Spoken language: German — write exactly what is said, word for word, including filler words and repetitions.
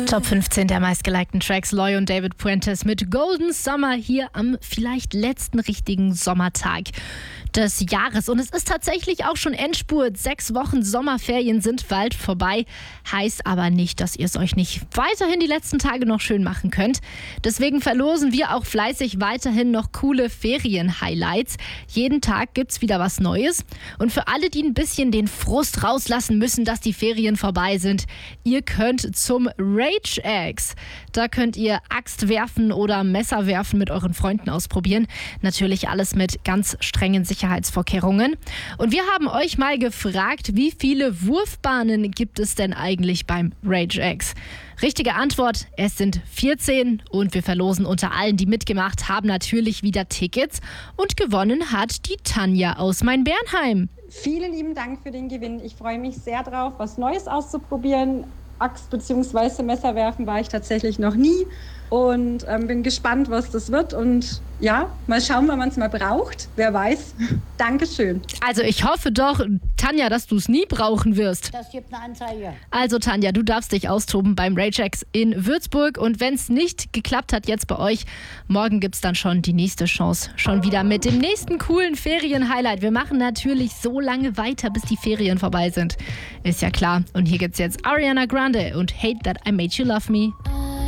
Top fünfzehn der meistgelikten Tracks. Loy und David Puentes mit Golden Summer hier am vielleicht letzten richtigen Sommertag des Jahres. Und es ist tatsächlich auch schon Endspurt. Sechs Wochen Sommerferien sind bald vorbei. Heißt aber nicht, dass ihr es euch nicht weiterhin die letzten Tage noch schön machen könnt. Deswegen verlosen wir auch fleißig weiterhin noch coole Ferien-Highlights. Jeden Tag gibt's wieder was Neues. Und für alle, die ein bisschen den Frust rauslassen müssen, dass die Ferien vorbei sind, ihr könnt zum Rage Eggs. Da könnt ihr Axt werfen oder Messer werfen mit euren Freunden ausprobieren. Natürlich alles mit ganz strengen Sicherheitsvorkehrungen. Und wir haben euch mal gefragt, wie viele Wurfbahnen gibt es denn eigentlich beim Rage Eggs? Richtige Antwort, es sind vierzehn und wir verlosen unter allen, die mitgemacht haben, natürlich wieder Tickets. Und gewonnen hat die Tanja aus Main-Bernheim. Vielen lieben Dank für den Gewinn. Ich freue mich sehr drauf, was Neues auszuprobieren. Axt bzw. Messer werfen war ich tatsächlich noch nie und ähm, bin gespannt, was das wird. Und ja, mal schauen, wann man es mal braucht. Wer weiß. Dankeschön. Also ich hoffe doch, Tanja, dass du es nie brauchen wirst. Das gibt eine Anzeige. Also Tanja, du darfst dich austoben beim Rage Eggs in Würzburg. Und wenn es nicht geklappt hat jetzt bei euch, morgen gibt es dann schon die nächste Chance. Schon wieder mit dem nächsten coolen Ferien-Highlight. Wir machen natürlich so lange weiter, bis die Ferien vorbei sind. Ist ja klar. Und hier gibt's jetzt Ariana Grande und Hate That I Made You Love Me.